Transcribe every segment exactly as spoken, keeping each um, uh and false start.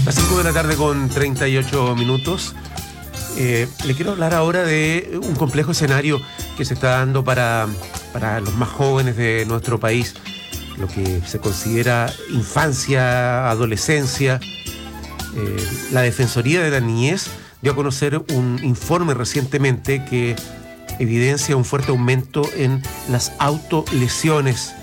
Las cinco de la tarde con treinta y ocho minutos. Eh, le quiero hablar ahora de un complejo escenario que se está dando para, para los más jóvenes de nuestro país, lo que se considera infancia, adolescencia. Eh, la Defensoría de la Niñez dio a conocer un informe recientemente que evidencia un fuerte aumento en las autolesiones,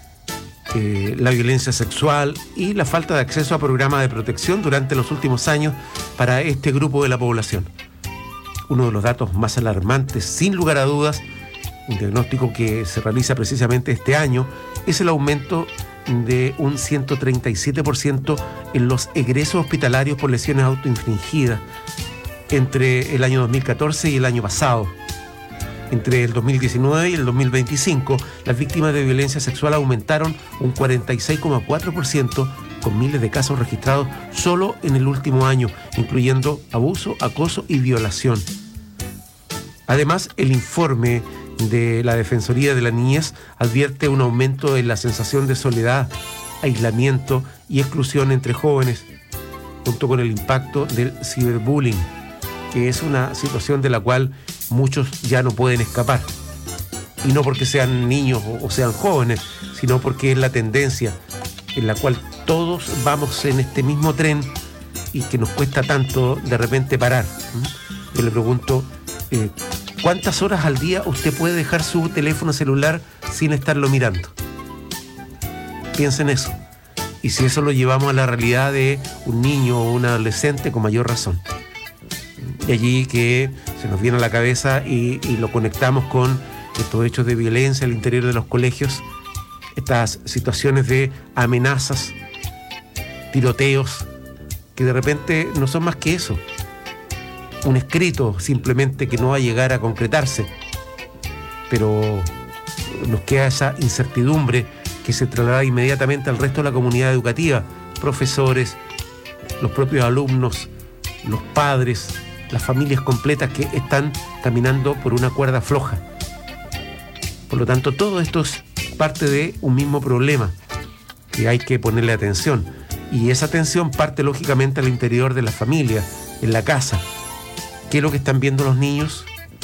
eh, la violencia sexual y la falta de acceso a programas de protección durante los últimos años para este grupo de la población. Uno de los datos más alarmantes, sin lugar a dudas, un diagnóstico que se realiza precisamente este año, es el aumento de un ciento treinta y siete por ciento en los egresos hospitalarios por lesiones autoinfligidas entre el año dos mil catorce y el año pasado. Entre el dos mil diecinueve y el dos mil veinticinco, las víctimas de violencia sexual aumentaron un cuarenta y seis coma cuatro por ciento, con miles de casos registrados solo en el último año, incluyendo abuso, acoso y violación. Además, el informe de la Defensoría de la Niñez advierte un aumento en la sensación de soledad, aislamiento y exclusión entre jóvenes, junto con el impacto del ciberbullying, que es una situación de la cual muchos ya no pueden escapar. Y no porque sean niños o sean jóvenes, sino porque es la tendencia en la cual todos vamos en este mismo tren y que nos cuesta tanto de repente parar. Yo le pregunto, eh, ¿cuántas horas al día usted puede dejar su teléfono celular sin estarlo mirando? Piensa en eso. Y si eso lo llevamos a la realidad de un niño o un adolescente, con mayor razón. Y allí que se nos viene a la cabeza y, y lo conectamos con estos hechos de violencia al interior de los colegios, estas situaciones de amenazas, tiroteos, que de repente no son más que eso, un escrito simplemente que no va a llegar a concretarse, pero nos queda esa incertidumbre que se traslada inmediatamente al resto de la comunidad educativa, profesores, los propios alumnos, los padres, las familias completas que están caminando por una cuerda floja. Por lo tanto, todo esto es parte de un mismo problema que hay que ponerle atención. Y esa atención parte lógicamente al interior de la familia, en la casa. ¿Qué es lo que están viendo los niños?